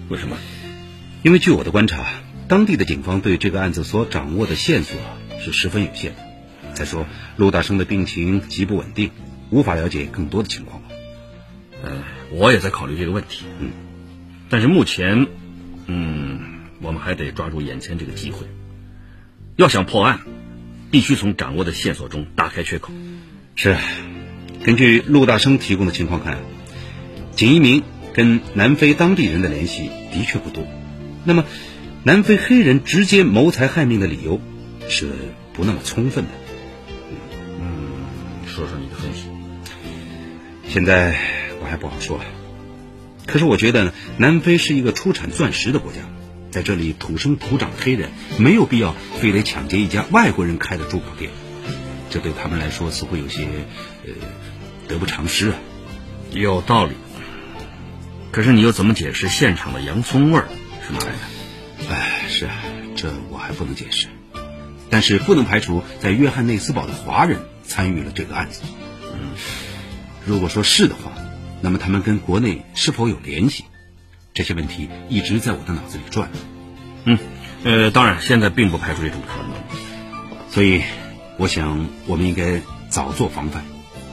为什么？ 因为据我的观察，当地的警方对这个案子所掌握的线索是十分有限的。再说，陆大生的病情极不稳定，无法了解更多的情况吧。 我也在考虑这个问题。但是目前，我们还得抓住眼前这个机会。要想破案，必须从掌握的线索中打开缺口。 是，根据陆大生提供的情况看，锦一鸣跟南非当地人的联系的确不多。那么，南非黑人直接谋财害命的理由是不那么充分的。 说说你的分析。 现在我还不好说，可是我觉得南非是一个出产钻石的国家，在这里土生土长的黑人没有必要非得抢劫一家外国人开的珠宝店，这对他们来说似乎有些得不偿失啊。 有道理，可是你又怎么解释现场的洋葱味儿是哪来的？ 是啊，这我还不能解释，但是不能排除在约翰内斯堡的华人参与了这个案子。如果说是的话，那么他们跟国内是否有联系？这些问题一直在我的脑子里转。 当然现在并不排除这种可能， 所以我想我们应该早做防范。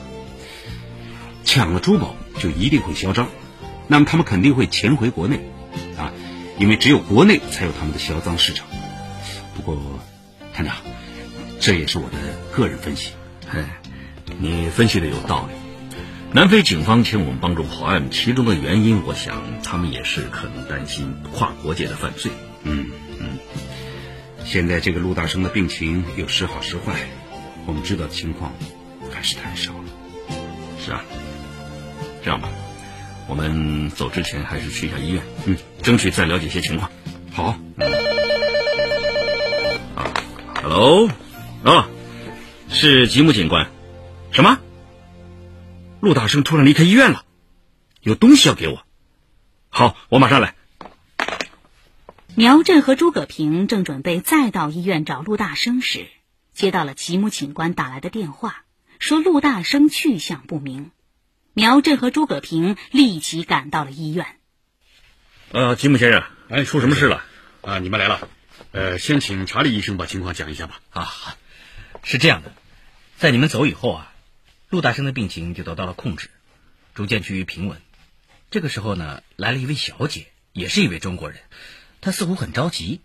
抢了珠宝就一定会嚣张，那么他们肯定会潜回国内啊，因为只有国内才有他们的销赃市场。不过探长，这也是我的个人分析。 你分析的有道理。南非警方请我们帮助破案，其中的原因我想他们也是可能担心跨国界的犯罪。 现在这个陆大生的病情有时好时坏，我们知道的情况还是太少了。 是啊，这样吧，我们走之前还是去一下医院，争取再了解些情况。 好。 Hello，是吉姆警官。什么？陆大生突然离开医院了，有东西要给我。好，我马上来。 苗振和诸葛平正准备再到医院找陆大生时，接到了吉姆警官打来的电话，说陆大生去向不明。苗振和诸葛平立即赶到了医院。 吉姆先生，出什么事了？ 你们来了。先请查理医生把情况讲一下吧。 是这样的，在你们走以后陆大生的病情就得到了控制，逐渐趋于平稳。这个时候呢，来了一位小姐，也是一位中国人，她似乎很着急。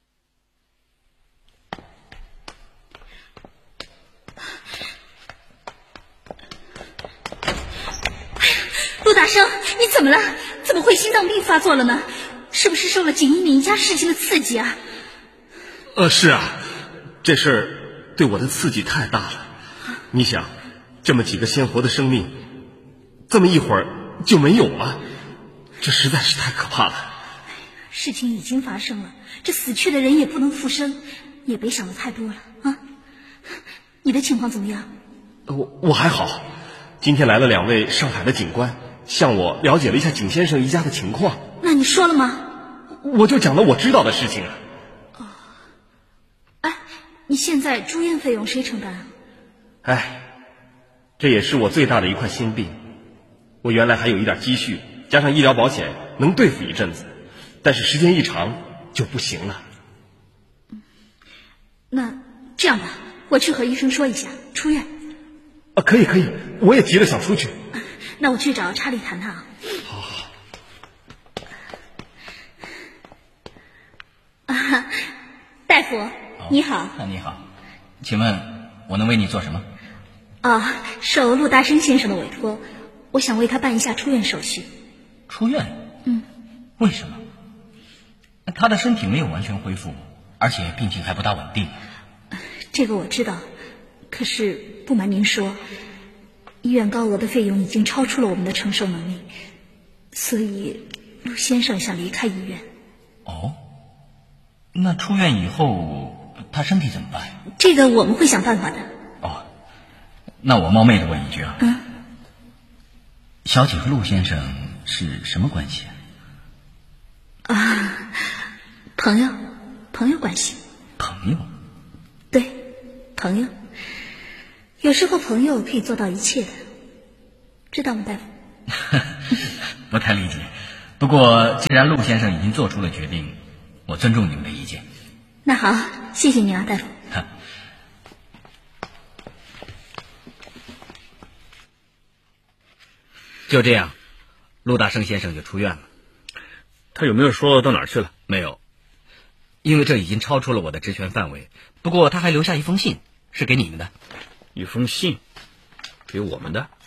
陆大生，你怎么了？怎么会心脏病发作了呢？是不是受了锦一鸣一家事情的刺激啊？ 是啊，这事儿对我的刺激太大了。你想，这么几个鲜活的生命，这么一会儿就没有了，这实在是太可怕了。 事情已经发生了，这死去的人也不能复生，也别想的太多了啊。你的情况怎么样？ 我还好，今天来了2位上海的警官，向我了解了一下景先生一家的情况。 那你说了吗？ 我就讲了我知道的事情啊。 你现在住院费用谁承担啊？ 这也是我最大的一块心病。我原来还有一点积蓄，加上医疗保险能对付一阵子，但是时间一长就不行了。 那这样吧，我去和医生说一下，出院。 可以，我也急着想出去。 那我去找查理谈谈啊。 好。 大夫，你好。 你好，请问我能为你做什么？ 受陆大生先生的委托，我想为他办一下出院手续。 出院？为什么？他的身体没有完全恢复，而且病情还不大稳定。 这个我知道，可是不瞒您说，医院高额的费用已经超出了我们的承受能力，所以陆先生想离开医院。 那出院以后他身体怎么办？ 这个我们会想办法的。 那我冒昧的问一句小姐和陆先生是什么关系朋友关系。 朋友？ 对，朋友。有时候朋友可以做到一切的，知道吗，大夫？ 不太理解。 不过既然陆先生已经做出了决定，我尊重你们的意见。 那好，谢谢你啊，大夫。 就这样，陆大生先生就出院了。 他有没有说到哪儿去了？ 没有，因为这已经超出了我的职权范围。不过他还留下一封信，是给你们的。 一封信，给我们的？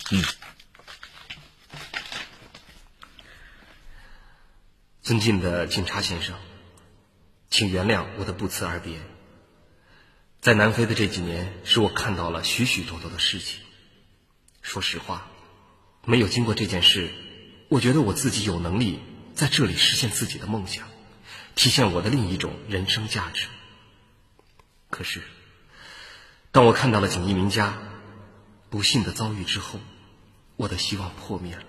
尊敬的警察先生，请原谅我的不辞而别。在南非的这几年，使我看到了许许多多的事情。说实话，没有经过这件事，我觉得我自己有能力在这里实现自己的梦想，体现我的另一种人生价值。可是当我看到了锦衣名家不幸的遭遇之后，我的希望破灭了。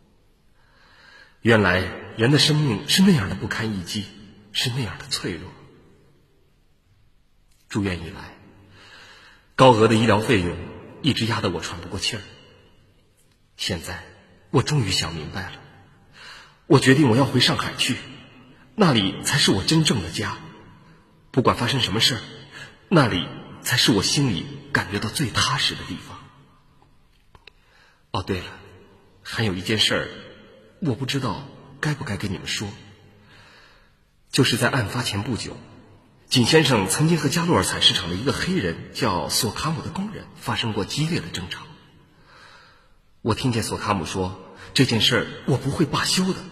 原来人的生命是那样的不堪一击，是那样的脆弱。住院以来，高额的医疗费用一直压得我喘不过气儿。现在我终于想明白了，我决定我要回上海去，那里才是我真正的家。不管发生什么事儿，那里才是我心里感觉到最踏实的地方。哦，对了，还有一件事儿，我不知道该不该跟你们说。就是在案发前不久，景先生曾经和加洛尔采石场的一个黑人叫索卡姆的工人发生过激烈的争吵。我听见索卡姆说，这件事儿我不会罢休的。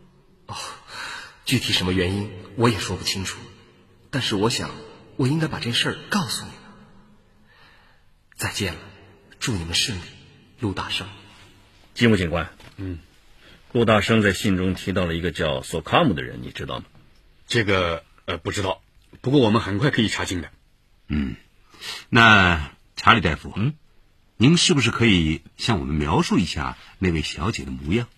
具体什么原因我也说不清楚，但是我想我应该把这事儿告诉你们。再见了，祝你们顺利，陆大生。 吉姆警官，陆大生在信中提到了一个叫索卡姆的人，你知道吗？ 这个不知道，不过我们很快可以查清的。 那查理大夫，您是不是可以向我们描述一下那位小姐的模样？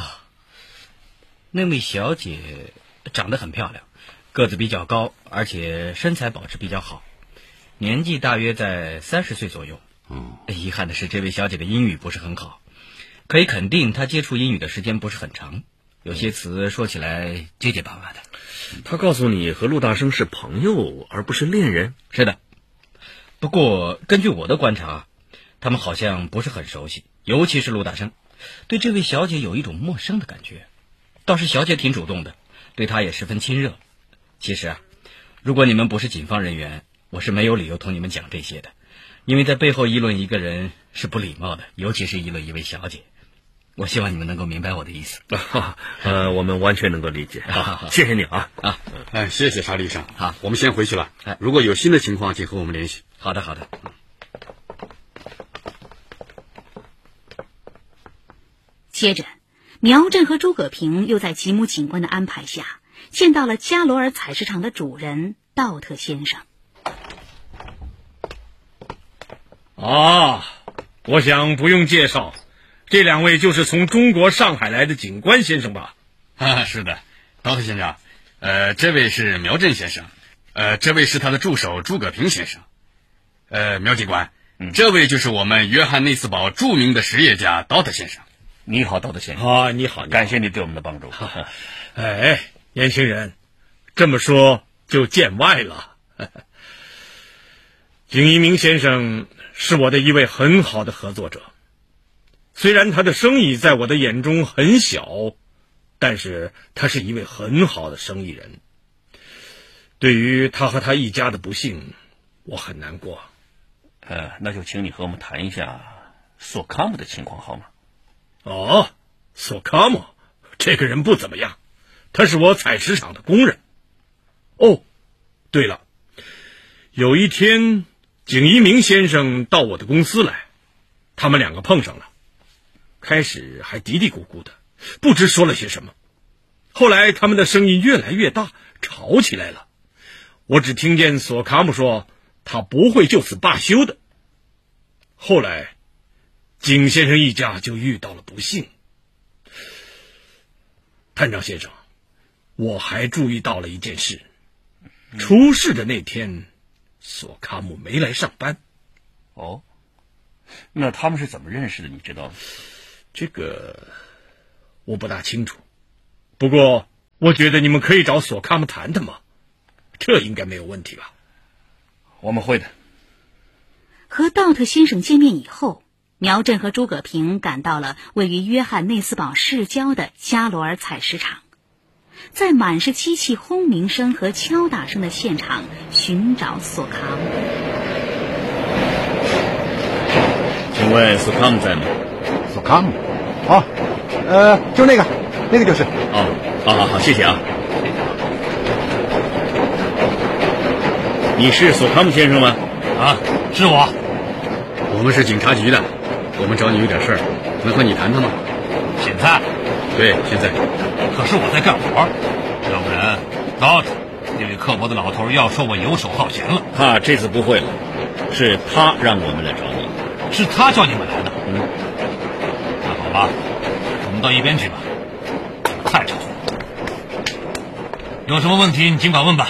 那位小姐长得很漂亮，个子比较高，而且身材保持比较好，年纪大约在30岁左右。遗憾的是，这位小姐的英语不是很好，可以肯定她接触英语的时间不是很长，有些词说起来结结巴巴的。 他告诉你和陆大生是朋友而不是恋人？ 是的，不过根据我的观察，他们好像不是很熟悉，尤其是陆大生对这位小姐有一种陌生的感觉。倒是小姐挺主动的，对他也十分亲热。其实如果你们不是警方人员，我是没有理由同你们讲这些的，因为在背后议论一个人是不礼貌的，尤其是议论一位小姐。我希望你们能够明白我的意思。 我们完全能够理解。谢谢你啊！ 谢谢查理医生。 好， 我们先回去了。如果有新的情况，请和我们联系。 好的，好的。 接着，苗震和诸葛平又在吉姆警官的安排下，见到了加罗尔采石场的主人道特先生。 我想不用介绍，这两位就是从中国上海来的警官先生吧？ 是的，道特先生，这位是苗震先生，这位是他的助手诸葛平先生。苗警官，这位就是我们约翰内斯堡著名的实业家道特先生。 你好，道特先生。 你好， 感谢你对我们的帮助。 年轻人，这么说就见外了。景一鸣先生是我的一位很好的合作者，虽然他的生意在我的眼中很小，但是他是一位很好的生意人。对于他和他一家的不幸，我很难过。 那就请你和我们谈一下索卡姆的情况好吗？ 索卡姆这个人不怎么样，他是我采石场的工人。对了，有一天景一鸣先生到我的公司来，他们两个碰上了，开始还嘀嘀咕咕的，不知说了些什么。后来他们的声音越来越大，吵起来了。我只听见索卡姆说他不会就此罢休的。后来景先生一家就遇到了不幸。探长先生，我还注意到了一件事，出事的那天索卡姆没来上班。 那他们是怎么认识的，你知道吗？ 这个我不大清楚， 不过我觉得你们可以找索卡姆谈谈嘛，这应该没有问题吧？ 我们会的。 和道特先生见面以后，苗震和诸葛平赶到了位于约翰内斯堡市郊的加罗尔采石场，在满是机器轰鸣声和敲打声的现场寻找索卡姆。 请问索卡姆在吗？ 索卡姆？哦，就那个就是。 哦，好，谢谢啊。你是索卡姆先生吗？ 啊，是我。 我们是警察局的，我们找你有点事儿，能和你谈谈吗？ 现在？ 对，现在。 可是我在干活，要不然Dot那位刻薄的老头要说我游手好闲了。 他这次不会了，是他让我们来找你。 是他叫你们来的？那好吧，我们到一边去吧，太吵了。有什么问题你尽管问吧。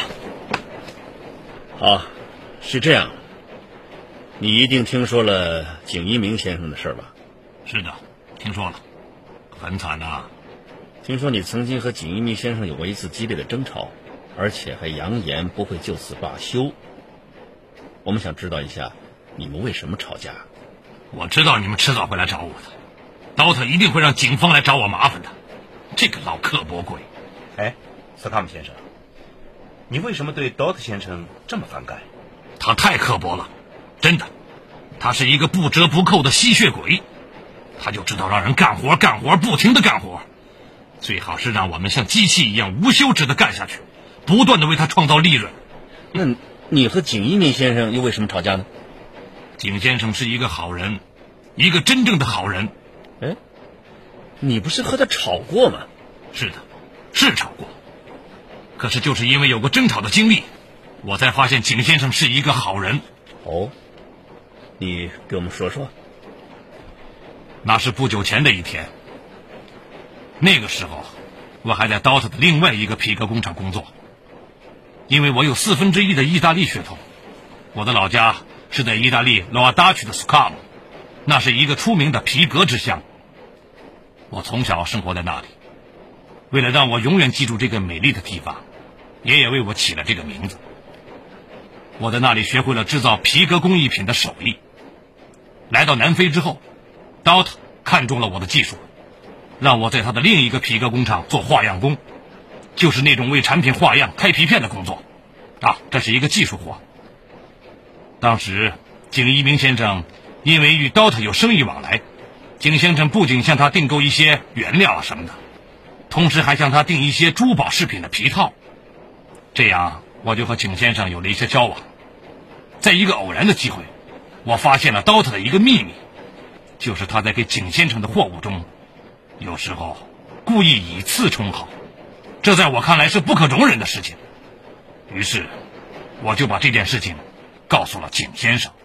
好，是这样，你一定听说了景一鸣先生的事吧？ 是的，听说了，很惨啊。 听说你曾经和景一鸣先生有过一次激烈的争吵，而且还扬言不会就此罢休。我们想知道一下，你们为什么吵架？ 我知道你们迟早会来找我的，刀特一定会让警方来找我麻烦的。这个老刻薄鬼！ 哎，斯卡姆先生，你为什么对 Dot 先生这么反感？ 他太刻薄了，真的，他是一个不折不扣的吸血鬼。他就知道让人干活，不停的干活，最好是让我们像机器一样无休止的干下去，不断的为他创造利润。 那你和景一鸣先生又为什么吵架呢？ 景先生是一个好人，一个真正的好人。 哎，你不是和他吵过吗？ 是的，是吵过。可是就是因为有过争吵的经历，我才发现景先生是一个好人。 哦，你给我们说说。 那是不久前的一天，那个时候我还在 Dot 的另外一个皮革工厂工作。因为我有1/4的意大利血统，我的老家是在意大利罗瓦达区的斯卡姆，那是一个出名的皮革之乡。我从小生活在那里，为了让我永远记住这个美丽的地方，爷爷为我起了这个名字。我在那里学会了制造皮革工艺品的手艺。来到南非之后，Dot 看中了我的技术，让我在他的另一个皮革工厂做画样工，就是那种为产品画样开皮片的工作。这是一个技术活。当时景一鸣先生因为与 Dot 有生意往来，景先生不仅向他订购一些原料什么的，同时还向他订一些珠宝饰品的皮套。这样我就和景先生有了一些交往。在一个偶然的机会，我发现了 Dot 的一个秘密，就是他在给景先生的货物中，有时候故意以次充好，这在我看来是不可容忍的事情。于是我就把这件事情告诉了景先生。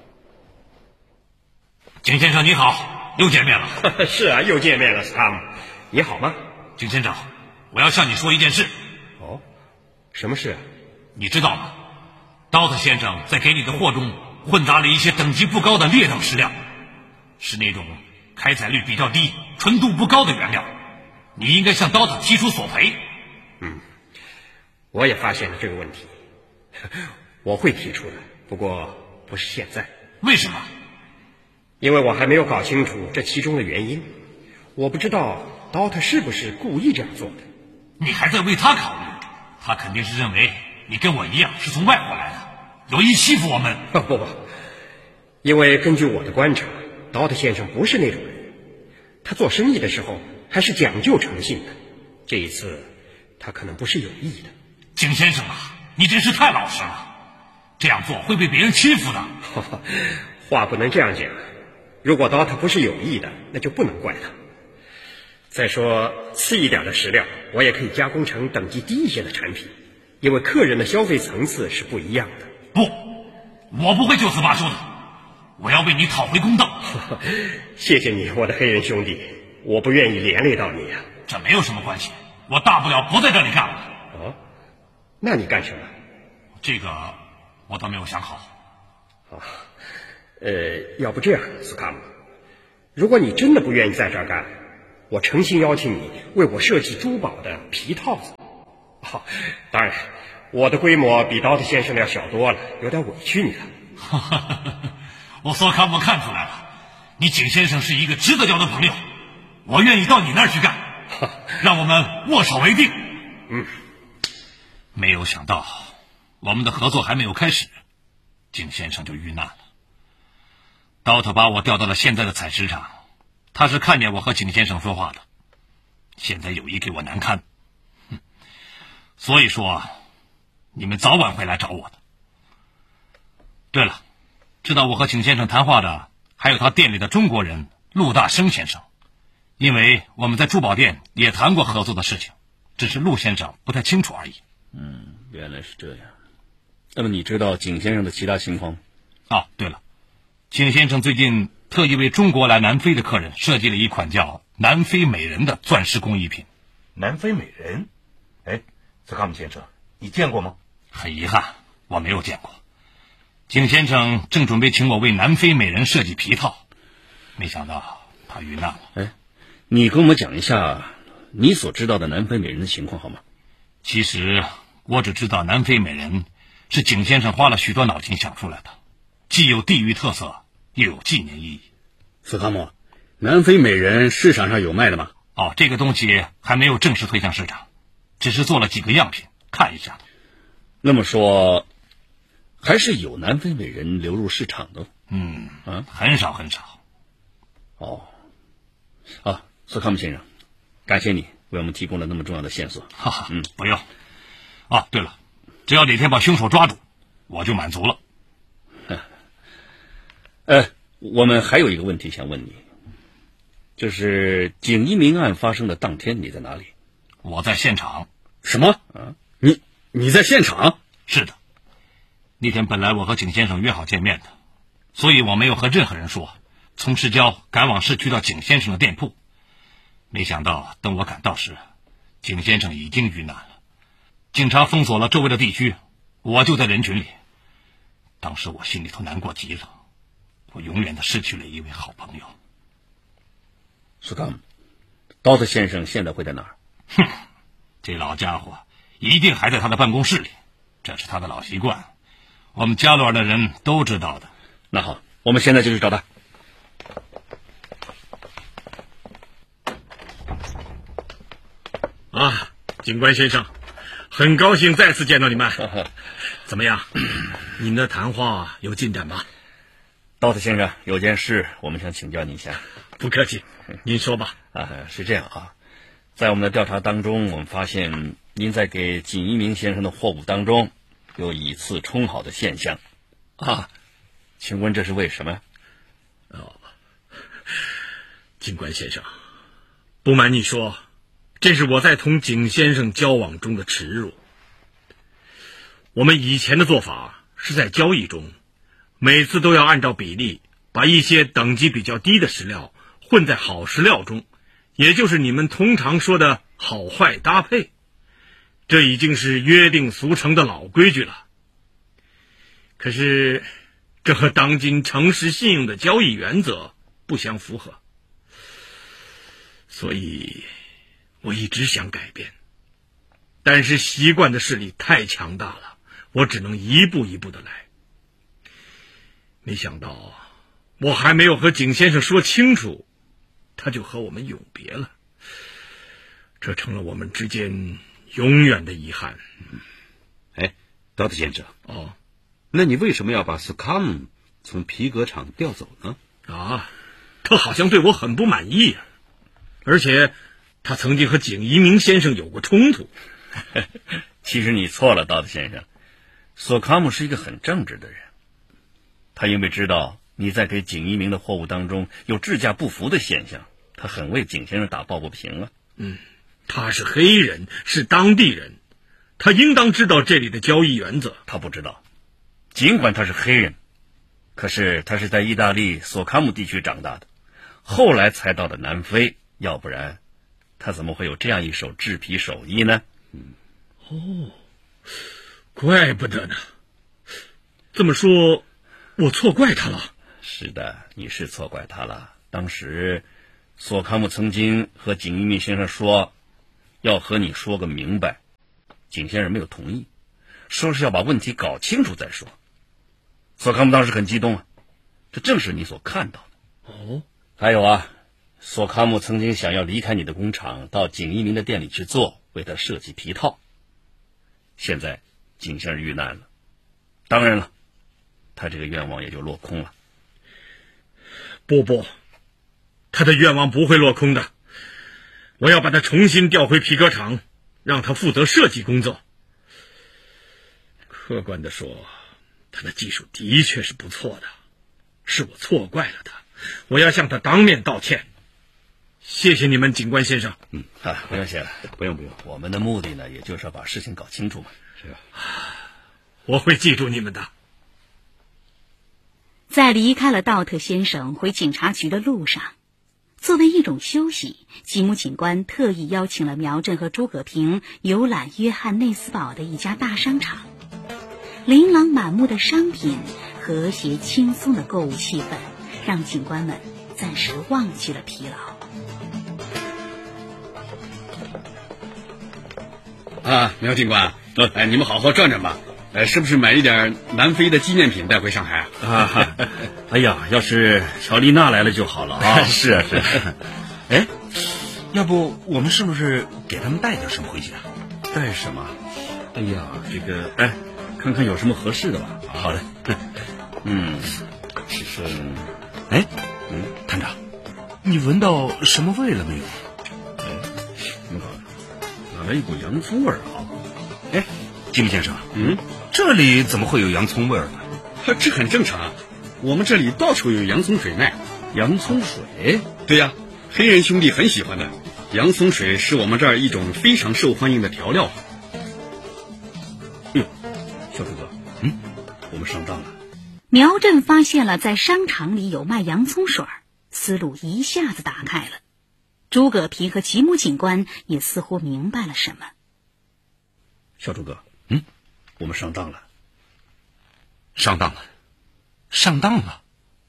景先生你好，又见面了。 是啊，又见面了，斯卡姆，你好吗？ 景先生，我要向你说一件事。 哦，什么事啊？ 你知道吗？Dot先生在给你的货中混杂了一些等级不高的劣等石料，是那种开采率比较低、纯度不高的原料。你应该向 Dot 提出索赔。 我也发现了这个问题，我会提出的，不过不是现在。 为什么？ 因为我还没有搞清楚这其中的原因，我不知道 Dot 是不是故意这样做的。 你还在为他考虑？他肯定是认为你跟我一样是从外国来的，有意欺负我们。 不，因为根据我的观察，Dot 先生不是那种人，他做生意的时候还是讲究诚信的。这一次他可能不是有意的。 景先生啊，你真是太老实了，这样做会被别人欺负的。 话不能这样讲，如果 Dot 不是有意的，那就不能怪他。再说次一点的石料我也可以加工成等级低一些的产品，因为客人的消费层次是不一样的。 不，我不会就此罢休的，我要为你讨回公道。 谢谢你，我的黑人兄弟，我不愿意连累到你啊。 这没有什么关系，我大不了不在这里干了。 那你干什么？ 这个我倒没有想好。 要不这样，斯卡姆，如果你真的不愿意在这儿干， 我诚心邀请你为我设计珠宝的皮套子。当然，我的规模比刀特先生的要小多了，有点委屈你了。 我索卡姆看出来了，你景先生是一个值得交的朋友，我愿意到你那儿去干，让我们握手为定。没有想到我们的合作还没有开始，景先生就遇难了。刀特把我调到了现在的采石场，他是看见我和景先生说话的，现在有意给我难堪。所以说你们早晚会来找我的。对了，知道我和景先生谈话的还有他店里的中国人陆大生先生，因为我们在珠宝店也谈过合作的事情，只是陆先生不太清楚而已。 原来是这样。那么你知道景先生的其他情况？ 对了，景先生最近特意为中国来南非的客人设计了一款叫南非美人的钻石工艺品。 南非美人？斯卡姆先生，你见过吗？ 很遗憾，我没有见过。景先生正准备请我为南非美人设计皮套，没想到他遇难了。 你跟我们讲一下你所知道的南非美人的情况好吗？ 其实我只知道南非美人是景先生花了许多脑筋想出来的，既有地域特色，又有纪念意义。 斯卡姆，南非美人市场上有卖的吗？ 这个东西还没有正式推向市场，只是做了几个样品看一下。 那么说还是有南非美人流入市场的？ 很少很少。 斯卡姆先生，感谢你为我们提供了那么重要的线索。 不用。对了，只要哪天把凶手抓住，我就满足了。 我们还有一个问题想问你，就是景一鸣案发生的当天你在哪里？ 我在现场。 什么？你在现场？ 是的，那天本来我和景先生约好见面的，所以我没有和任何人说，从市郊赶往市区到景先生的店铺。没想到等我赶到时，景先生已经遇难了，警察封锁了周围的地区，我就在人群里。当时我心里头难过极了，我永远的失去了一位好朋友。 斯卡姆，刀子先生现在会在哪儿？ 这老家伙一定还在他的办公室里，这是他的老习惯，我们加罗尔的人都知道的。 那好，我们现在就去找他。 警官先生，很高兴再次见到你们。怎么样？你们的谈话有进展吗？ 刀子先生，有件事我们想请教你一下。 不客气，您说吧。 是这样在我们的调查当中，我们发现您在给景一鸣先生的货物当中有以次充好的现象。请问这是为什么？ 警官先生，不瞒你说，这是我在同景先生交往中的耻辱。我们以前的做法是在交易中，每次都要按照比例把一些等级比较低的石料混在好石料中，也就是你们通常说的好坏搭配。这已经是约定俗成的老规矩了。可是这和当今诚实信用的交易原则不相符合，所以我一直想改变，但是习惯的势力太强大了，我只能一步一步的来。没想到我还没有和景先生说清楚，他就和我们永别了，这成了我们之间永远的遗憾。 刀特先生，那你为什么要把斯卡姆从皮革厂调走呢？ 他好像对我很不满意而且他曾经和景一鸣先生有过冲突。 其实你错了，刀子先生。索卡姆是一个很正直的人，他因为知道你在给景一鸣的货物当中有质价不符的现象，他很为景先生打抱不平他是黑人，是当地人，他应当知道这里的交易原则。 他不知道，尽管他是黑人，可是他是在意大利索卡姆地区长大的，后来才到的南非，要不然他怎么会有这样一手制皮手艺呢？ 怪不得呢。这么说，我错怪他了。 是的，你是错怪他了。当时索康姆曾经和景一鸣先生说要和你说个明白，景先生没有同意，说是要把问题搞清楚再说。索康姆当时很激动啊，这正是你所看到的。 哦， 还有啊，索康姆曾经想要离开你的工厂，到景一鸣的店里去做，为他设计皮套。现在景先生遇难了，当然了，他这个愿望也就落空了。 不，他的愿望不会落空的。我要把他重新调回皮革厂，让他负责设计工作。客观地说，他的技术的确是不错的，是我错怪了他，我要向他当面道歉。谢谢你们，警官先生。 不用谢了，不用。我们的目的呢，也就是要把事情搞清楚嘛，是吧？ 我会记住你们的。 在离开了道特先生回警察局的路上，作为一种休息，吉姆警官特意邀请了苗振和诸葛平游览约翰内斯堡的一家大商场。琳琅满目的商品，和谐轻松的购物气氛，让警官们暂时忘记了疲劳。 苗警官，你们好好转转吧。是不是买一点南非的纪念品带回上海啊？ 哎呀，要是乔丽娜来了就好了啊！ 是啊。哎，要不我们是不是给他们带点什么回去啊？ 带什么？哎呀，这个看看有什么合适的吧。 好的。 其实， 探长，你闻到什么味了没有？ 怎么搞？哪来一股洋葱味儿啊？ 吉姆先生，这里怎么会有洋葱味儿呢？ 这很正常，我们这里到处有洋葱水卖。 洋葱水？ 对呀，黑人兄弟很喜欢的。洋葱水是我们这儿一种非常受欢迎的调料。 小朱哥，我们上当了。 苗振发现了在商场里有卖洋葱水，思路一下子打开了。诸葛皮和吉姆警官也似乎明白了什么。 小朱哥，我们上当了。 上当了？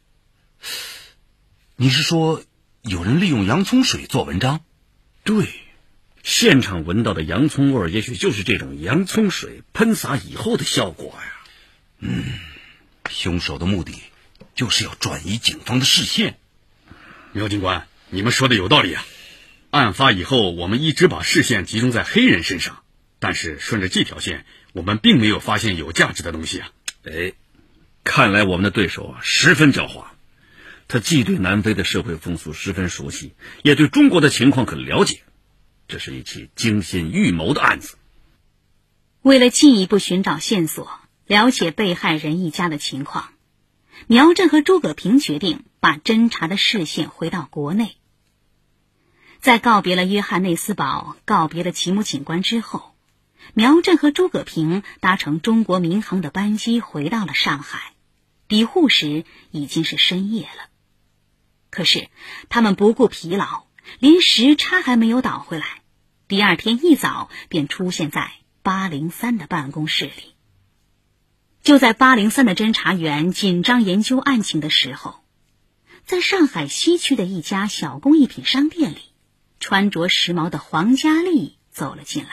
你是说有人利用洋葱水做文章？ 对，现场闻到的洋葱味也许就是这种洋葱水喷洒以后的效果呀。 凶手的目的就是要转移警方的视线。 苗警官，你们说的有道理啊。案发以后，我们一直把视线集中在黑人身上，但是顺着这条线，我们并没有发现有价值的东西啊。 看来我们的对手十分狡猾，他既对南非的社会风俗十分熟悉，也对中国的情况很了解。这是一起精心预谋的案子。 为了进一步寻找线索，了解被害人一家的情况，苗振和诸葛平决定把侦查的视线回到国内。在告别了约翰内斯堡，告别了吉姆警官之后，苗振和诸葛平搭乘中国民航的班机回到了上海。抵沪时已经是深夜了，可是他们不顾疲劳，连时差还没有倒回来，第二天一早便出现在803的办公室里。就在803的侦查员紧张研究案情的时候，在上海西区的一家小工艺品商店里，穿着时髦的黄佳丽走了进来。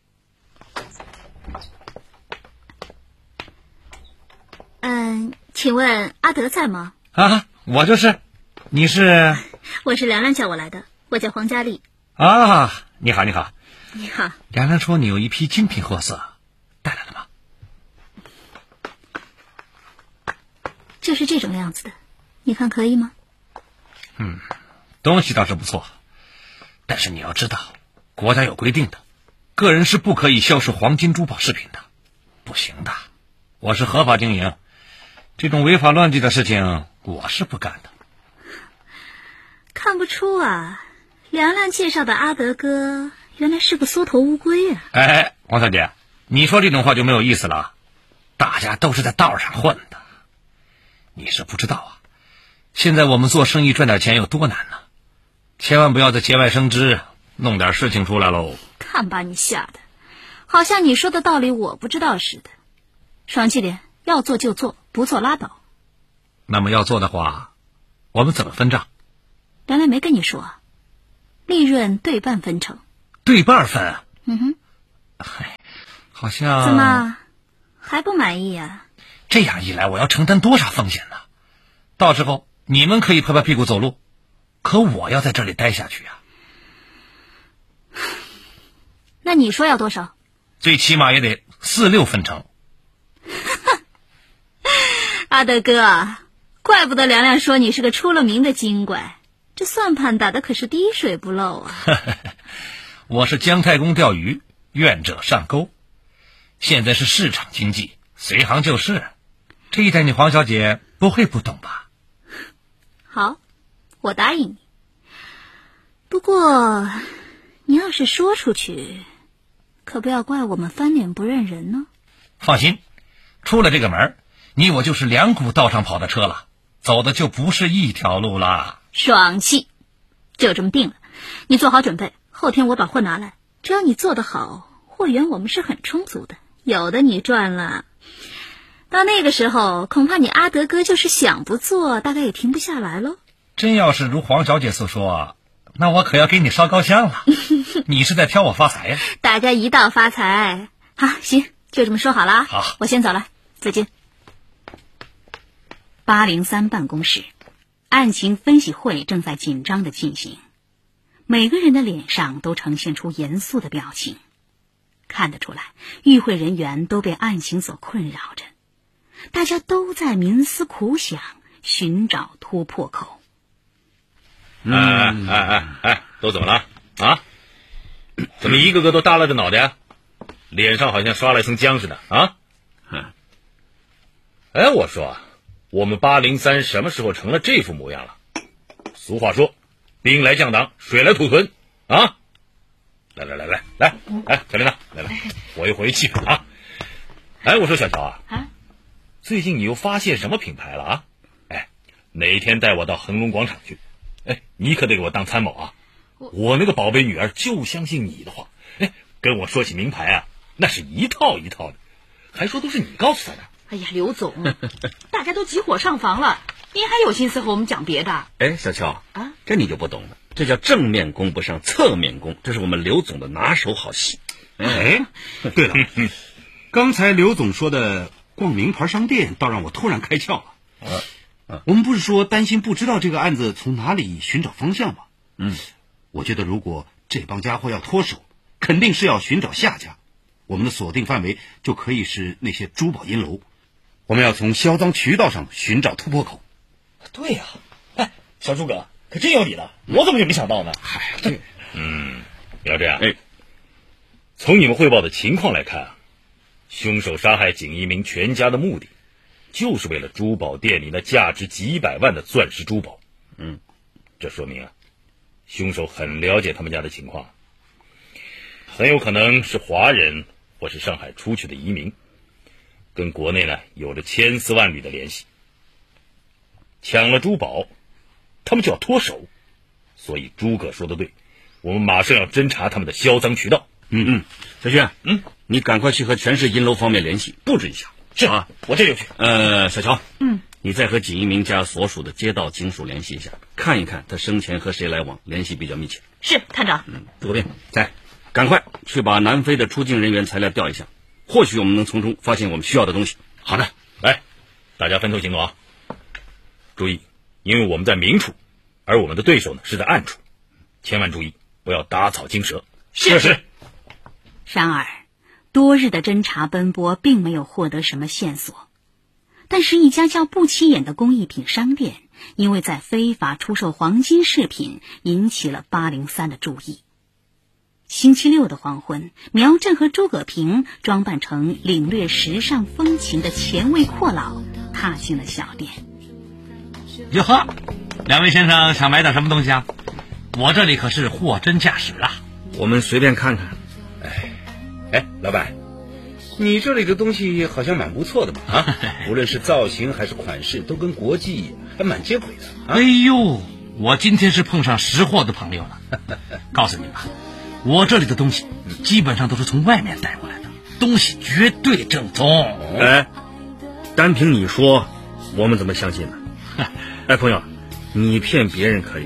请问阿德在吗？ 我就是。你是？ 我是梁梁叫我来的，我叫黄佳丽。 你好。 你好。 梁梁说你有一批精品货色，带来了吗？ 就是这种样子的，你看可以吗？ 东西倒是不错，但是你要知道，国家有规定的，个人是不可以销售黄金珠宝饰品的，不行的。我是合法经营，这种违法乱纪的事情我是不干的。 看不出啊，梁亮介绍的阿德哥原来是个缩头乌龟啊！ 王小姐，你说这种话就没有意思了。大家都是在道上混的，你是不知道啊。现在我们做生意赚点钱有多难呢？千万不要在节外生枝，弄点事情出来喽。 看把你吓的，好像你说的道理我不知道似的。爽气点，要做就做，不做拉倒。 那么要做的话，我们怎么分账？ 梁亮没跟你说啊？ 利润对半分成。 对半分啊？ 嗯哼。 嗨，好像怎么还不满意啊？ 这样一来，我要承担多少风险呢？到时候你们可以拍拍屁股走路，可我要在这里待下去啊。 那你说要多少？ 最起码也得4、6分成。 阿德哥，怪不得凉凉说你是个出了名的精怪，这算盘打的可是滴水不漏啊。 我是姜太公钓鱼，愿者上钩。现在是市场经济，随行就市，这一点你黄小姐不会不懂吧？ 好，我答应你。不过你要是说出去，可不要怪我们翻脸不认人呢。 放心，出了这个门，你我就是2股道上跑的车了，走的就不是一条路了。 爽气，就这么定了。你做好准备，后天我把货拿来，只要你做得好，货源我们是很充足的，有的你赚了。到那个时候，恐怕你阿德哥就是想不做，大概也停不下来喽。 真要是如黄小姐所说，那我可要给你烧高香了。你是在挑我发财呀？ 大家一道发财。好，行，就这么说好了。 好， 我先走了，再见。 803办公室，案情分析会正在紧张地进行，每个人的脸上都呈现出严肃的表情，看得出来，与会人员都被案情所困扰着，大家都在冥思苦想，寻找突破口。 都怎么了啊？怎么一个个都耷拉着脑袋啊？脸上好像刷了一层浆似的啊？哎，我说，我们803什么时候成了这副模样了？俗话说，兵来将挡，水来土屯啊！来，小琳娜，来，活跃气氛啊！哎，我说小乔啊，最近你又发现什么品牌了啊？哎，哪天带我到恒隆广场去？哎，你可得给我当参谋啊！我那个宝贝女儿就相信你的话，哎，跟我说起名牌啊，那是一套一套的，还说都是你告诉她的。 哎呀，刘总，大家都急火上房了，您还有心思和我们讲别的？ 哎，小乔啊，这你就不懂了，这叫正面攻不上侧面攻，这是我们刘总的拿手好戏。 哎，对了，刚才刘总说的逛名牌商店，倒让我突然开窍了。我们不是说担心不知道这个案子从哪里寻找方向吗？我觉得如果这帮家伙要脱手，肯定是要寻找下家，我们的锁定范围就可以是那些珠宝银楼，我们要从销赃渠道上寻找突破口。 对呀，哎，小诸葛可真有理了，我怎么就没想到呢？ 要这样，从你们汇报的情况来看啊，凶手杀害景一鸣全家的目的，就是为了珠宝店里那价值几百万的钻石珠宝。这说明啊，凶手很了解他们家的情况，很有可能是华人或是上海出去的移民，跟国内呢有着千丝万缕的联系。抢了珠宝，他们就要脱手，所以诸葛说的对，我们马上要侦查他们的销赃渠道。 小轩，你赶快去和全市银楼方面联系，布置一下。 是啊，我这就去。 小乔，你再和景一鸣家所属的街道警署联系一下，看一看他生前和谁来往，联系比较密切。 是，探长。 杜国斌，赶快去把南非的出境人员材料调一下，或许我们能从中发现我们需要的东西。 好的， 来，大家分头行动啊！注意，因为我们在明处，而我们的对手呢是在暗处，千万注意，不要打草惊蛇。 是。 然而，多日的侦查奔波并没有获得什么线索，但是一家叫不起眼的工艺品商店，因为在非法出售黄金饰品，引起了803的注意。星期六的黄昏，苗振和诸葛平装扮成领略时尚风情的前卫阔佬，踏进了小店。 哟呵，两位先生想买点什么东西啊？我这里可是货真价实啊。 我们随便看看。 哎，老板，你这里的东西好像蛮不错的嘛啊！无论是造型还是款式，都跟国际还蛮接轨的。 哎呦，我今天是碰上识货的朋友了。告诉你吧，我这里的东西基本上都是从外面带过来的，东西绝对正宗。 单凭你说，我们怎么相信呢？朋友，你骗别人可以的，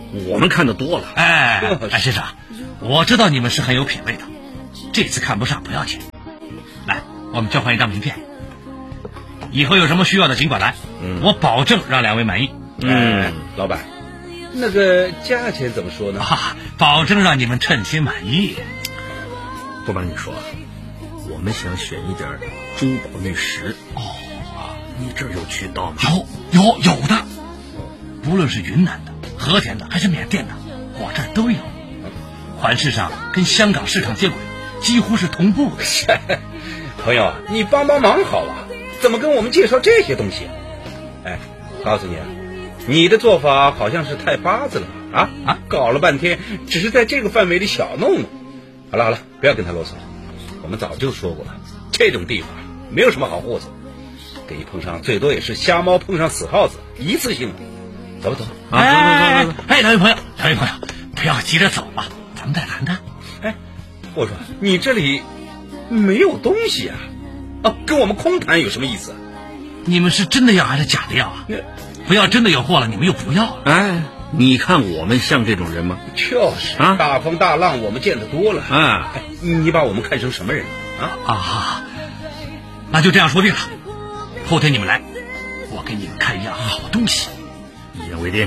我们看得多了。 哎，先生，我知道你们是很有品位的，这次看不上不要紧。来，我们交换一张名片，以后有什么需要的尽管来，我保证让两位满意。 老板，那个价钱怎么说呢？ 保证让你们称心满意。 不瞒你说，我们想选一点珠宝玉石。你这儿有渠道吗？ 有的，无论是云南的、和田的还是缅甸的，我这儿都有。款式上跟香港市场接轨，几乎是同步的。 朋友，你帮帮忙好啊，怎么跟我们介绍这些东西？哎，告诉你啊，你的做法好像是太八字了吧？搞了半天只是在这个范围里小弄呢。好了，不要跟他啰嗦了。我们早就说过了，这种地方没有什么好货色，给你碰上最多也是瞎猫碰上死耗子，一次性的。走。 哎，两位朋友，不要急着走了，咱们再谈谈。 哎，我说你这里没有东西啊？跟我们空谈有什么意思？ 你们是真的要还是假的要啊？不要真的有货了，你们又不要了。 哎，你看我们像这种人吗？ 就是大风大浪我们见得多了。你把我们看成什么人啊？ 那就这样说定了。后天你们来，我给你们看一样好东西。 一言为定。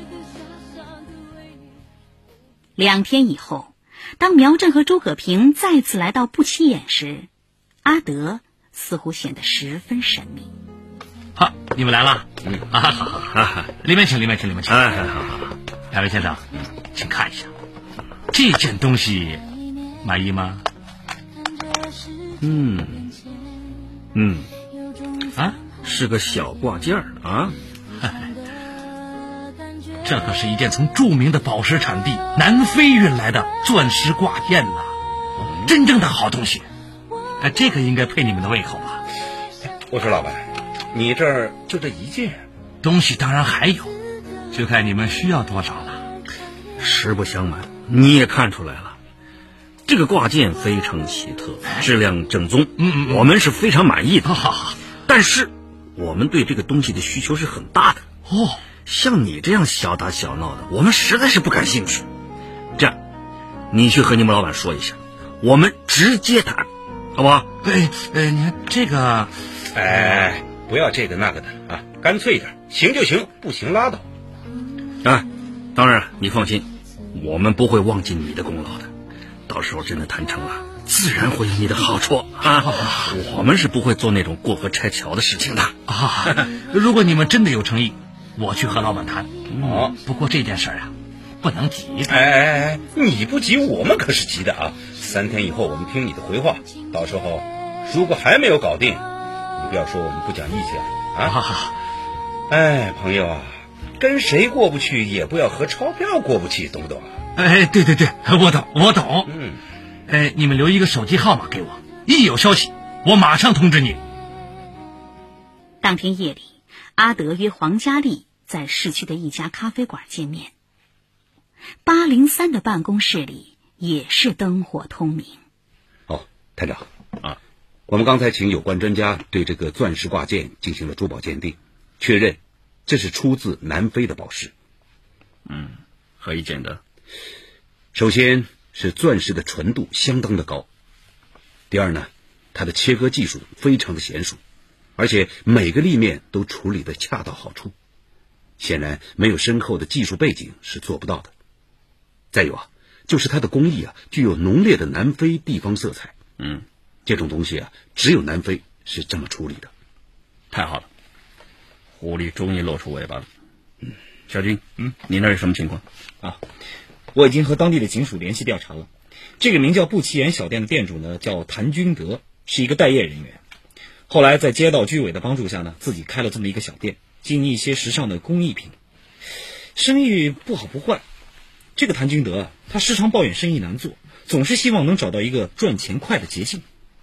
2天以后，当苗正和诸葛平再次来到不起眼时，阿德似乎显得十分神秘。 好，你们来了。好，里面请。好。两位先生，请看一下，这件东西满意吗？ 是个小挂件啊。 这可是一件从著名的宝石产地南非运来的钻石挂件呐，真正的好东西。这个应该配你们的胃口吧？ 我说老板，你这儿就这一件？ 东西当然还有，就看你们需要多少了。 实不相瞒，你也看出来了，这个挂件非常奇特，质量正宗，我们是非常满意的。但是我们对这个东西的需求是很大的。像你这样小打小闹的，我们实在是不感兴趣。这样，你去和你们老板说一下，我们直接谈，好不好？ 你看这个， 不要这个那个的啊，干脆一点，行就行，不行拉倒。 当然你放心，我们不会忘记你的功劳的。到时候真的谈成了，自然会有你的好处啊。我们是不会做那种过河拆桥的事情的啊。如果你们真的有诚意，我去和老板谈。不过这件事不能急的。 你不急，我们可是急的啊。3天以后我们听你的回话，到时候如果还没有搞定，你不要说我们不讲义气啊。朋友啊，跟谁过不去也不要和钞票过不去，懂不懂？ 对，我懂。你们留一个手机号码给我，一有消息我马上通知你。 当天夜里，阿德约黄佳丽在市区的一家咖啡馆见面。803的办公室里也是灯火通明。 探长我们刚才请有关专家对这个钻石挂件进行了珠宝鉴定，确认这是出自南非的宝石。 何以见得？ 首先是钻石的纯度相当的高，第二呢，它的切割技术非常的娴熟，而且每个立面都处理得恰到好处，显然没有深厚的技术背景是做不到的。再有就是它的工艺具有浓烈的南非地方色彩。这种东西只有南非是这么处理的。 太好了，狐狸终于露出尾巴了。小军，你那儿有什么情况？ 我已经和当地的警署联系调查了。这个名叫不起眼小店的店主呢，叫谭军德，是一个待业人员。后来在街道居委的帮助下呢，自己开了这么一个小店，经营一些时尚的工艺品，生意不好不坏。这个谭军德他时常抱怨生意难做，总是希望能找到一个赚钱快的捷径。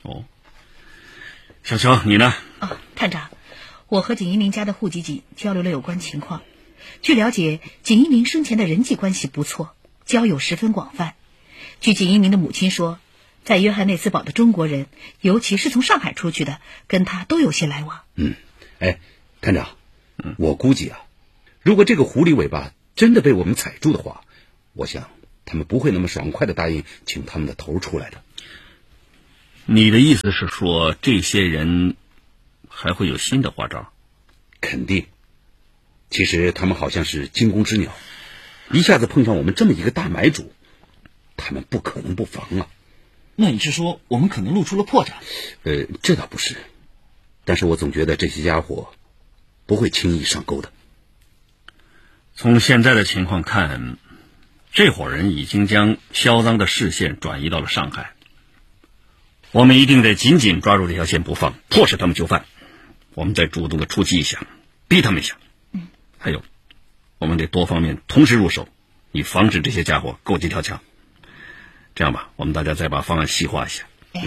小乔，你呢？ 探长，我和景一鸣家的户籍警交流了有关情况。据了解，景一鸣生前的人际关系不错，交友十分广泛。据景一鸣的母亲说，在约翰内斯堡的中国人，尤其是从上海出去的，跟他都有些来往。 探长，我估计如果这个狐狸尾巴真的被我们踩住的话，我想他们不会那么爽快的答应请他们的头出来的。 你的意思是说，这些人还会有新的花招？ 肯定。其实他们好像是惊弓之鸟，一下子碰上我们这么一个大买主，他们不可能不防啊。 那你是说我们可能露出了破绽？ 这倒不是，但是我总觉得这些家伙不会轻易上钩的。 从现在的情况看，这伙人已经将销赃的视线转移到了上海。我们一定得紧紧抓住这条线不放，迫使他们就范。我们再主动的出击一下，逼他们一下。还有，我们得多方面同时入手，以防止这些家伙构几条墙。这样吧，我们大家再把方案细化一下。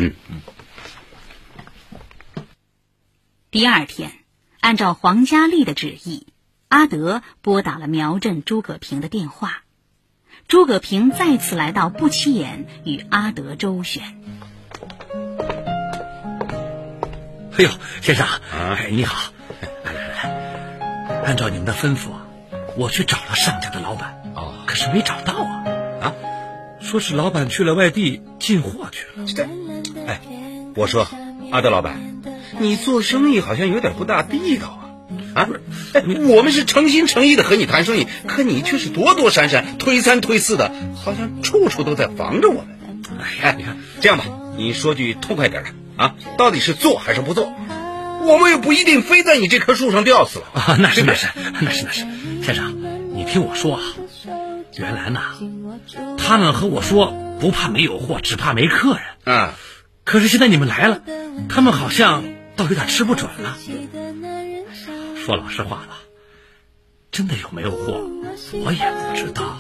第二天，按照黄佳丽的旨意，阿德拨打了苗振、诸葛平的电话。诸葛平再次来到不起眼与阿德周旋。 哎呦，先生，你好，来，按照你们的吩咐啊，我去找了上家的老板，可是没找到啊，说是老板去了外地进货去了。 我说阿德老板，你做生意好像有点不大地道啊！我们是诚心诚意的和你谈生意，可你却是躲躲闪闪、推三推四的，好像处处都在防着我们。你看，这样吧，你说句痛快点的啊，到底是做还是不做？我们又不一定非在你这棵树上吊死了啊！那是，先生，你听我说啊，原来呢，他们和我说不怕没有货，只怕没客人啊。可是现在你们来了，他们好像倒有点吃不准了。说老实话吧，真的有没有货，我也不知道。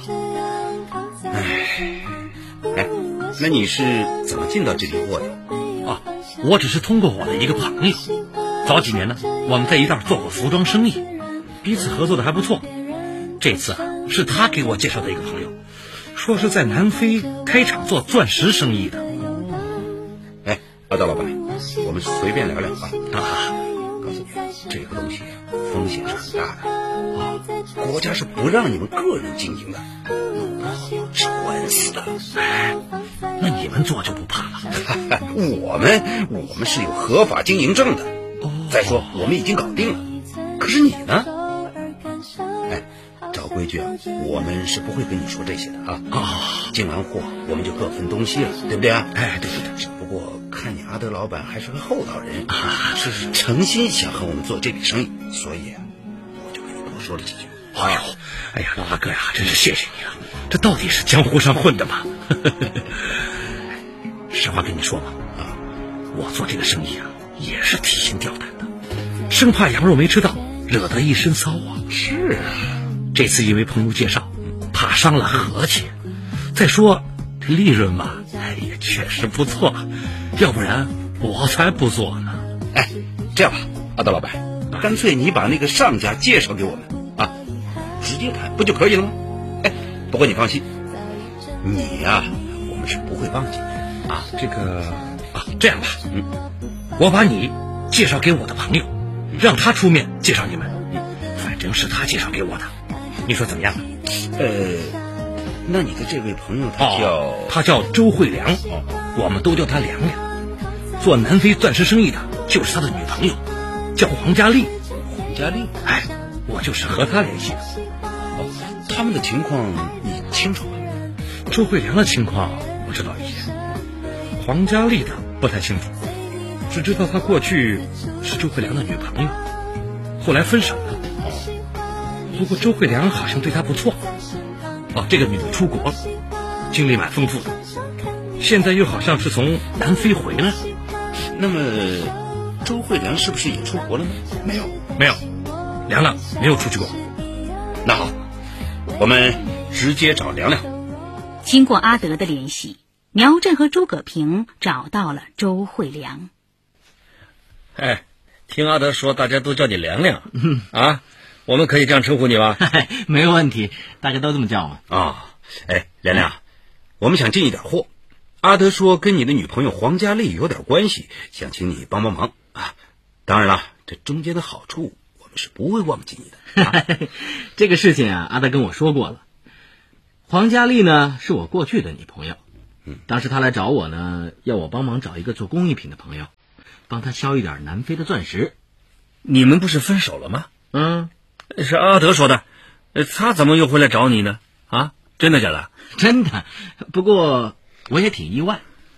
那你是怎么进到这批货的？ 我只是通过我的一个朋友，早几年呢，我们在一道做过服装生意，彼此合作的还不错。这次是他给我介绍的一个朋友，说是在南非开厂做钻石生意的。 阿德老板，我们随便聊聊啊！告诉你，这个东西风险是很大的国家是不让你们个人经营的，弄不好是官司的。 那你们做就不怕了？ 我们是有合法经营证的。再说我们已经搞定了，可是你呢？照规矩啊，我们是不会跟你说这些的啊。进完货我们就各分东西了，对不对啊？对。只不过看你阿德老板还是个厚道人是诚心想和我们做这笔生意，所以我就跟你多说了几句。 哎呀，老大哥呀，真是谢谢你了。这到底是江湖上混的吗？实话跟你说吧，我做这个生意啊，也是提心吊胆的，生怕羊肉没吃到，惹得一身骚啊。 是啊， 这次因为朋友介绍，怕伤了和气。再说这利润嘛，也确实不错，要不然我才不做呢。 这样吧，阿德老板，干脆你把那个上家介绍给我们啊，直接谈不就可以了吗？不过你放心，你呀，我们是不会忘记的啊。 这样吧，我把你介绍给我的朋友，让他出面介绍你们。反正是他介绍给我的，你说怎么样？ 那你的这位朋友他叫周慧良，我们都叫他良良。做南非钻石生意的就是他的女朋友，叫黄佳丽。 黄佳丽？ 我就是和他联系的。 他们的情况你清楚吗？ 周慧良的情况我知道一些，黄佳丽的不太清楚，只知道他过去是周慧良的女朋友，后来分手了。不过周慧良好像对他不错。这个女的出国了，经历蛮丰富的，现在又好像是从南非回来。 那么周慧良是不是也出国了呢？ 没有，良良没有出去过。 那好，我们直接找良良。 经过阿德的联系，苗振和诸葛平找到了周慧良。 听阿德说大家都叫你良良，我们可以这样称呼你吧？ 没有问题，大家都这么叫嘛。 良良，我们想进一点货，阿德说跟你的女朋友黄佳丽有点关系，想请你帮帮忙啊。当然了，这中间的好处我们是不会忘记你的。啊、 这个事情啊，阿德跟我说过了。黄佳丽呢，是我过去的女朋友。当时她来找我呢，要我帮忙找一个做工艺品的朋友，帮她销一点南非的钻石。 你们不是分手了吗？ 嗯， 是阿德说的。他怎么又回来找你呢？啊，真的假的？ 真的。不过我也挺意外。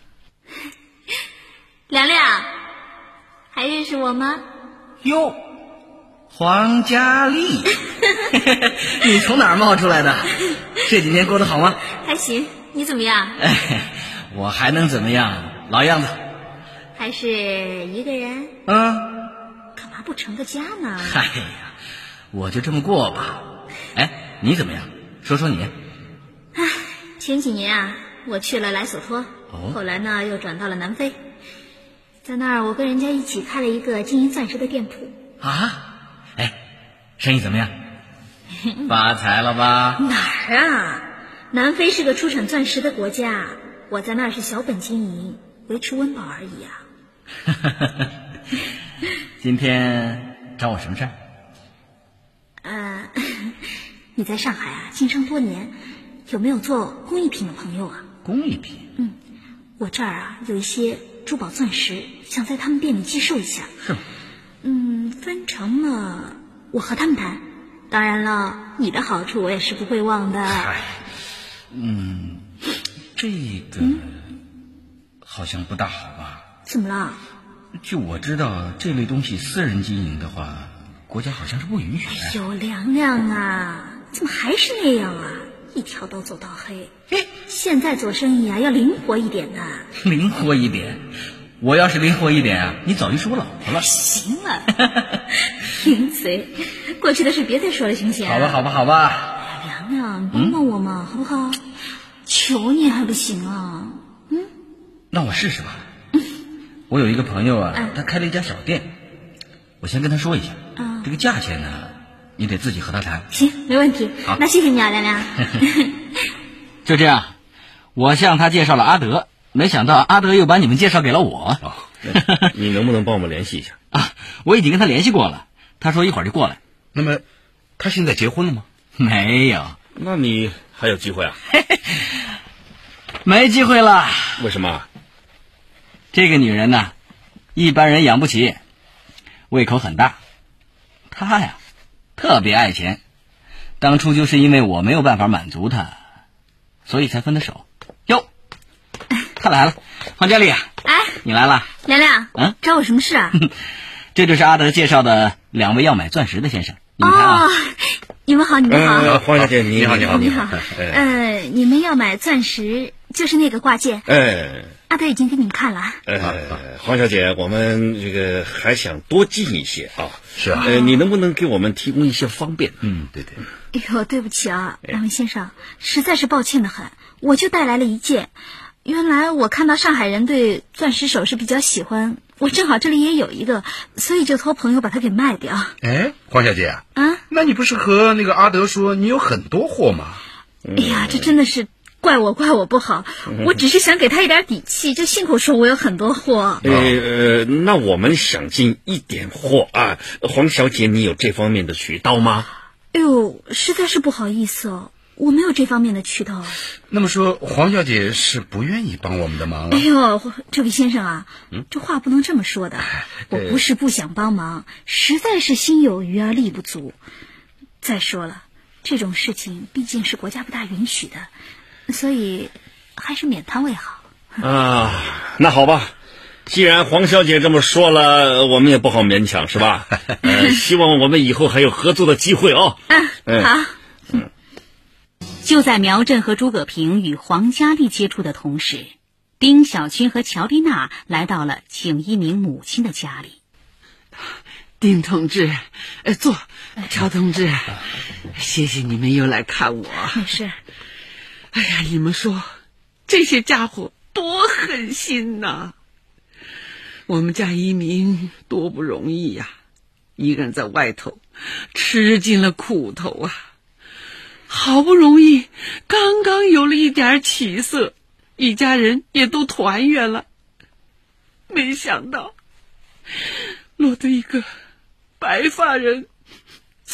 凉凉，还认识我吗？ 哟，黄佳丽，你从哪儿冒出来的？这几年过得好吗？ 还行，你怎么样？ 我还能怎么样？老样子。 还是一个人？干嘛不成个家呢？ 哎呀，我就这么过吧。哎，你怎么样？说说你。 前几年啊，我去了莱索托，后来呢又转到了南非，在那儿我跟人家一起开了一个经营钻石的店铺。 啊？哎，生意怎么样？发财了吧？ 哪儿啊？南非是个出产钻石的国家，我在那儿是小本经营，维持温饱而已啊。 今天找我什么事儿？ 你在上海啊经商多年，有没有做工艺品的朋友啊？ 工艺品？ 我这儿啊有一些珠宝钻石，想在他们店里寄售一下。 是吗？ 分成了我和他们谈，当然了，你的好处我也是不会忘的。 这个好像不大好吧？ 怎么了？ 据我知道，这类东西私人经营的话，国家好像是不允许的。 哎呦，凉凉啊，怎么还是那样啊？一条道走到黑。现在做生意啊，要灵活一点的。 灵活一点？我要是灵活一点啊，你早就是我老婆了。 行了，贫嘴，过去的事别再说了，行不行？ 好吧。 凉凉，你帮帮我嘛，好不好？求你还不行啊？ 那我试试吧。我有一个朋友啊，他开了一家小店，我先跟他说一下。这个价钱呢，你得自己和他谈。 行，没问题。 好， 那谢谢你啊，凉凉。 就这样，我向他介绍了阿德，没想到阿德又把你们介绍给了我。 你能不能帮我们联系一下？ 我已经跟他联系过了，他说一会儿就过来。 那么，他现在结婚了吗？ 没有。 那你还有机会啊？ 没机会了。 为什么？ 这个女人呢，一般人养不起，胃口很大。她呀，特别爱钱。当初就是因为我没有办法满足她，所以才分的手。哟，她来了，黄佳丽啊！你来了。 凉凉，找我什么事啊？ 这就是阿德介绍的2位要买钻石的先生，你们看啊。 你们好，你们好。 黄小姐，你好。 你们要买钻石，就是那个挂件。阿德已经给你们看了。 黄小姐，我们这个还想多进一些啊。 是啊。 你能不能给我们提供一些方便？ 对。 哎呦，对不起啊，两位先生，实在是抱歉的很，我就带来了一件。原来我看到上海人对钻石首饰比较喜欢，我正好这里也有一个，所以就托朋友把它给卖掉。 黄小姐那你不是和那个阿德说你有很多货吗？ 哎呀，这真的是怪我不好，我只是想给他一点底气，就信口说我有很多货。 那我们想进一点货啊，黄小姐，你有这方面的渠道吗？ 哎呦，实在是不好意思哦，我没有这方面的渠道。 那么说，黄小姐是不愿意帮我们的忙了？ 哎呦，这位先生啊，这话不能这么说的。我不是不想帮忙，实在是心有余而力不足。再说了，这种事情毕竟是国家不大允许的，所以还是免谈为好。 那好吧，既然黄小姐这么说了，我们也不好勉强，是吧？希望我们以后还有合作的机会哦。 好。 就在苗振和诸葛平与黄佳丽接触的同时，丁小军和乔丽娜来到了景一鸣母亲的家里。 丁同志，坐。乔同志，谢谢你们又来看我。 没事。 哎呀，你们说这些家伙多狠心呐！我们家一鸣多不容易呀，一个人在外头吃尽了苦头啊。好不容易刚刚有了一点起色，一家人也都团圆了，没想到落得一个白发人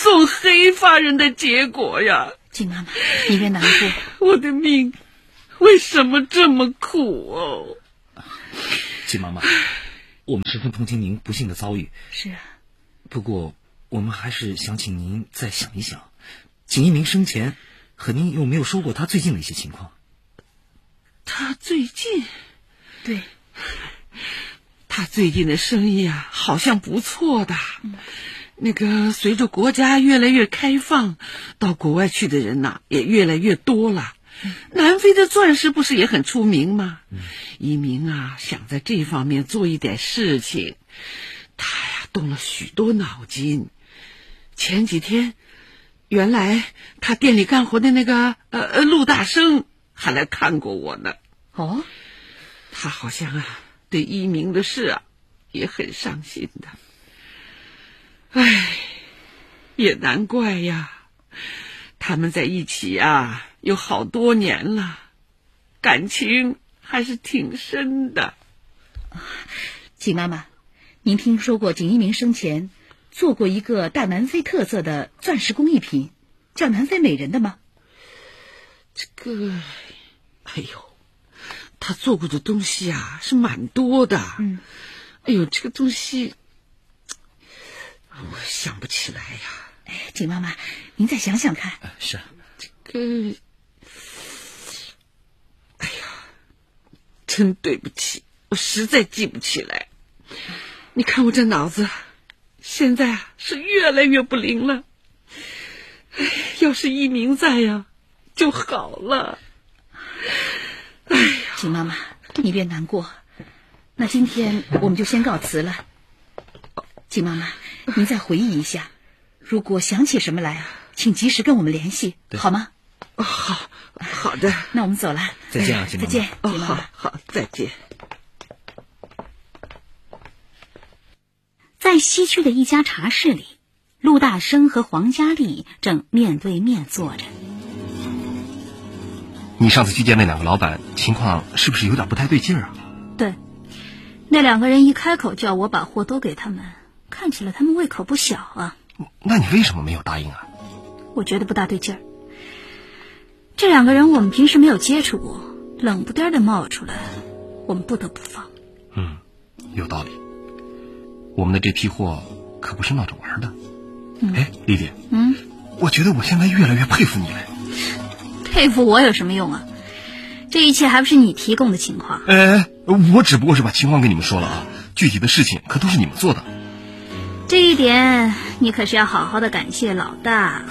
送黑发人的结果呀！ 景妈妈，你别难过。 我的命为什么这么苦哦？ 景妈妈，我们十分同情您不幸的遭遇。 是啊。 不过，我们还是想请您再想一想，景一鸣生前和您有没有说过他最近的一些情况？ 他最近？ 对。 他最近的生意啊，好像不错的。那个随着国家越来越开放，到国外去的人呐，也越来越多了。南非的钻石不是也很出名吗？一鸣啊，想在这方面做一点事情，他呀动了许多脑筋。前几天，原来他店里干活的那个陆大生还来看过我呢。 哦， 他好像啊对一鸣的事啊也很伤心的。唉，也难怪呀，他们在一起啊有好多年了，感情还是挺深的。 景妈妈，您听说过景一鸣生前做过一个大南非特色的钻石工艺品，叫南非美人的吗？ 这个，哎呦，他做过的东西啊是蛮多的。哎呦，这个东西我想不起来呀。 景妈妈，您再想想看。 是啊。 这个，哎呀，真对不起，我实在记不起来。你看我这脑子现在啊是越来越不灵了。哎，要是一鸣在呀就好了。哎呀， 景妈妈，你别难过。那今天我们就先告辞了。景妈妈，您再回忆一下，如果想起什么来啊，请及时跟我们联系，好吗？ 好的。 那我们走了。 再见啊，景妈妈。 再见，景妈妈。 好，再见。 在西区的一家茶室里，陆大生和黄佳丽正面对面坐着。 你上次去见那两个老板，情况是不是有点不太对劲儿啊？ 对，那两个人一开口叫我把货都给他们，看起来他们胃口不小啊。 那你为什么没有答应啊？ 我觉得不大对劲儿。这两个人我们平时没有接触过，冷不丁的冒出来，我们不得不放。 有道理。我们的这批货可不是闹着玩的。丽丽，我觉得我现在越来越佩服你了。 佩服我有什么用啊？这一切还不是你提供的情况。 我只不过是把情况跟你们说了啊，具体的事情可都是你们做的。 这一点你可是要好好的感谢老大。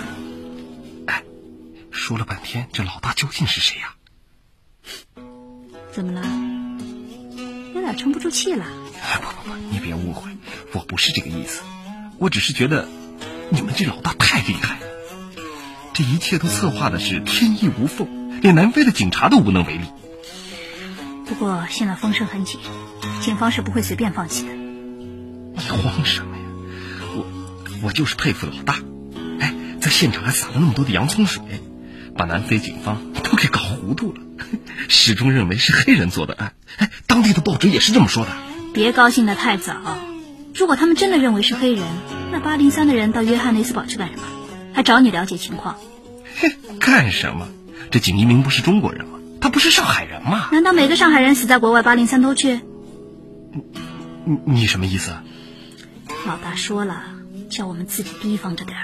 说了半天，这老大究竟是谁呀？ 怎么了？有点撑不住气了？ 不，你别误会，我不是这个意思。我只是觉得你们这老大太厉害了，这一切都策划的是天衣无缝，连南非的警察都无能为力。 不过现在风声很紧，警方是不会随便放弃的。 你慌什么呀？我就是佩服老大。在现场还撒了那么多的洋葱水，把南非警方都给搞糊涂了，始终认为是黑人做的案。当地的报纸也是这么说的。 别高兴得太早，如果他们真的认为是黑人，那803的人到约翰内斯堡去干什么？还找你了解情况？ 干什么？这景一鸣不是中国人吗？他不是上海人吗？ 难道每个上海人死在国外803都去？ 你什么意思？ 老大说了，叫我们自己提防着点儿。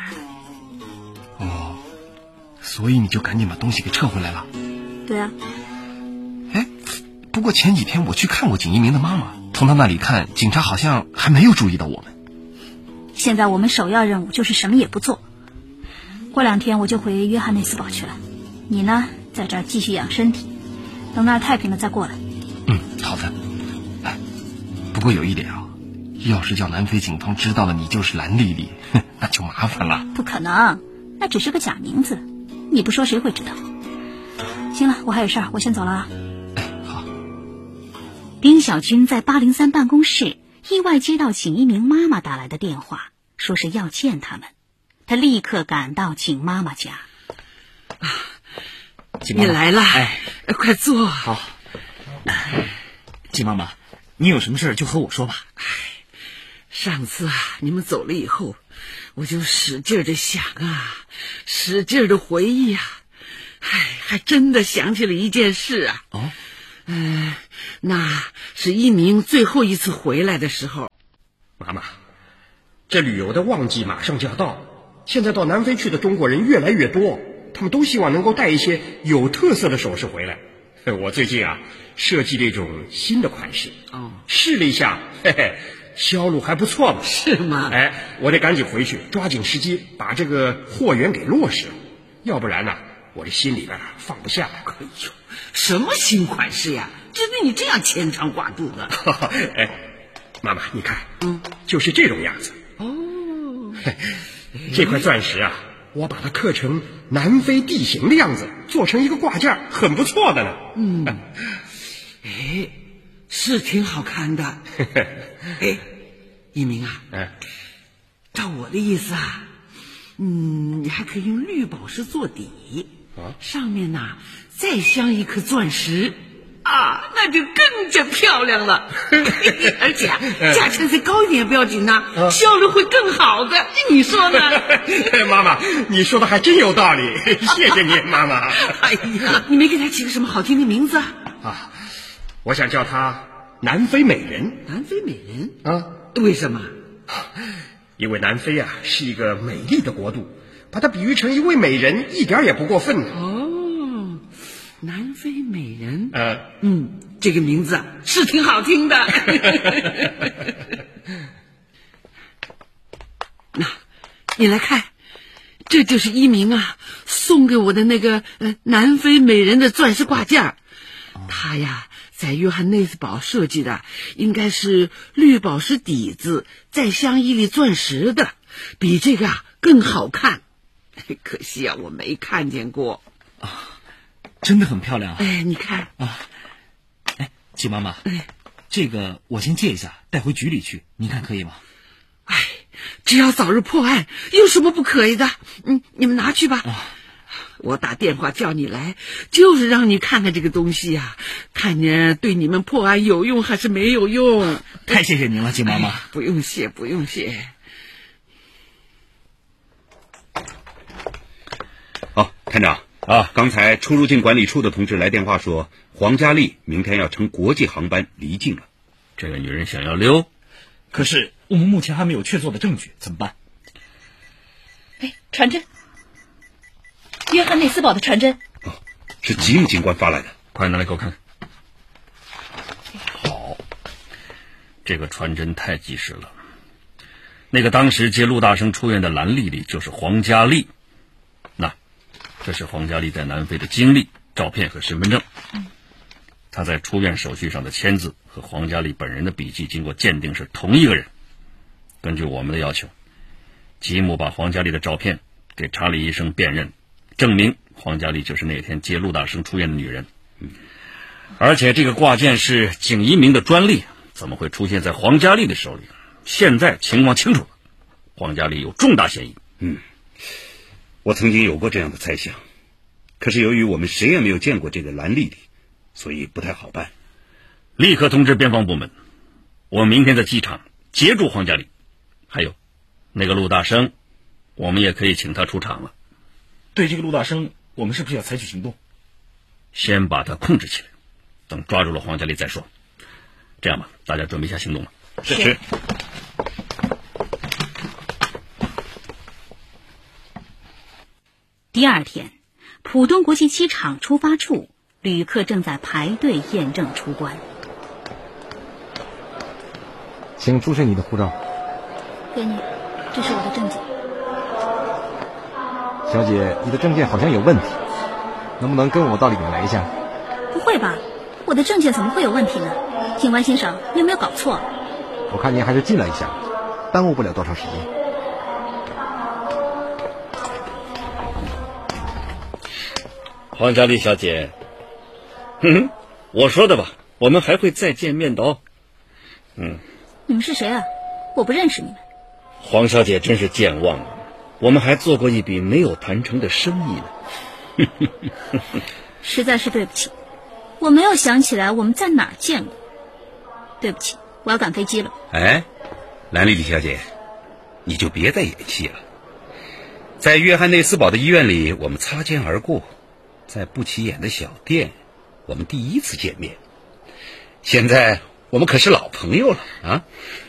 所以你就赶紧把东西给撤回来了？ 对啊。 不过前几天我去看过景一鸣的妈妈，从他那里看，警察好像还没有注意到我们。 现在我们首要任务就是什么也不做。过2天我就回约翰内斯堡去了，你呢，在这儿继续养身体，等那儿太平了再过来。 好的。不过有一点啊，要是叫南非警方知道了你就是蓝丽丽，那就麻烦了。 不可能，那只是个假名字，你不说谁会知道？行了，我还有事儿，我先走了啊。 好。 丁小军在803办公室意外接到景一鸣妈妈打来的电话，说是要见他们。他立刻赶到景妈妈家。 你来了，快坐。 好。景妈妈，你有什么事就和我说吧。 上次你们走了以后，我就使劲的想使劲的回忆还真的想起了一件事那是一鸣最后一次回来的时候。 妈妈，这旅游的旺季马上就要到，现在到南非去的中国人越来越多，他们都希望能够带一些有特色的首饰回来。我最近设计了一种新的款式，试了一下，销路还不错嘛。 是吗？ 我得赶紧回去，抓紧时机把这个货源给落实了，要不然我这心里边放不下。 哎呦，什么新款式呀？值得你这样牵肠挂肚的？ 妈妈，你看，就是这种样子。这块钻石我把它刻成南非地形的样子，做成一个挂件，很不错的呢。 是挺好看的。一鸣照我的意思你还可以用绿宝石做底，上面再镶一颗钻石那就更加漂亮了。而且价钱再高一点也不要紧销路会更好的，你说呢？ 妈妈，你说的还真有道理，谢谢你，妈妈。 哎呀，你没给他起个什么好听的名字我想叫她南非美人。 南非美人为什么？ 因为南非是一个美丽的国度，把它比喻成一位美人一点也不过分呢。 南非美人，这个名字是挺好听的。那，你来看，这就是一鸣送给我的那个南非美人的钻石挂件。他在约翰内斯堡设计的，应该是绿宝石底子再镶一粒钻石的，比这个更好看。可惜我没看见过。 真的很漂亮你看季妈妈，这个我先借一下，带回局里去，您看可以吗？ 只要早日破案，有什么不可以的？你们拿去吧。我打电话叫你来，就是让你看看这个东西看见对你们破案有用还是没有用。 太谢谢您了，季妈妈。 不用谢，不用谢。 探长刚才出入境管理处的同志来电话说，黄佳丽明天要乘国际航班离境了。 这个女人想要溜， 可是我们目前还没有确凿的证据，怎么办？ 传真，约翰内斯堡的传真。 是吉姆警官发来的， 快拿来给我看。好，这个传真太及时了。那个当时接陆大生出院的蓝丽丽就是黄佳丽。这是黄佳丽在南非的经历、照片和身份证。她在出院手续上的签字和黄佳丽本人的笔迹经过鉴定是同一个人。根据我们的要求，吉姆把黄佳丽的照片给查理医生辨认，证明黄佳丽就是那天接陆大生出院的女人。而且这个挂件是景一鸣的专利，怎么会出现在黄佳丽的手里？现在情况清楚了，黄佳丽有重大嫌疑。 我曾经有过这样的猜想，可是由于我们谁也没有见过这个蓝丽丽，所以不太好办。 立刻通知边防部门，我们明天在机场截住黄佳丽。还有那个陆大生，我们也可以请他出场了。 对这个陆大生，我们是不是要采取行动？ 先把他控制起来，等抓住了黄佳丽再说。这样吧，大家准备一下行动吧。 是。 第二天，浦东国际机场出发处，旅客正在排队验证出关。 请出示你的护照。 给你，这是我的证件。 小姐，你的证件好像有问题，能不能跟我到里面来一下？ 不会吧，我的证件怎么会有问题呢？警官先生，你有没有搞错？ 我看您还是进来一下，耽误不了多长时间。 黄佳丽小姐，我说的吧，我们还会再见面的哦。 你们是谁啊？我不认识你们。 黄小姐真是健忘了，我们还做过一笔没有谈成的生意呢。 实在是对不起，我没有想起来我们在哪儿见过。对不起，我要赶飞机了。 兰莉莉小姐，你就别再演戏了。在约翰内斯堡的医院里，我们擦肩而过；在不起眼的小店，我们第一次见面。现在我们可是老朋友了啊！